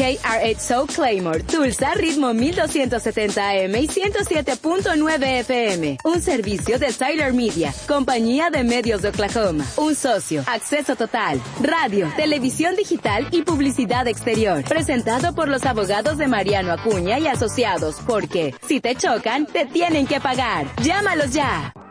KRH Soul Claymore, Tulsa, ritmo 1270 AM y 107.9 FM. Un servicio de Tyler Media, compañía de medios de Oklahoma. Un socio, acceso total, radio, televisión digital y publicidad exterior. Presentado por los abogados de Mariano Acuña y Asociados, porque si te chocan, te tienen que pagar. Llámalos ya.